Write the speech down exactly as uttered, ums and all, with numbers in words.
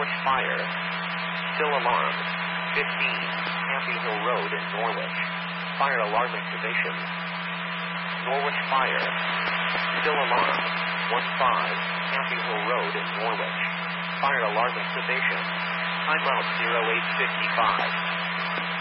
Norwich Fire. Still alarm. fifteen, Happy Hill Road in Norwich. Fire alarm activation. Norwich Fire. Still alarm. fifteen, Happy Hill Road in Norwich. Fire alarm activation. Timeout zero eight fifty-five.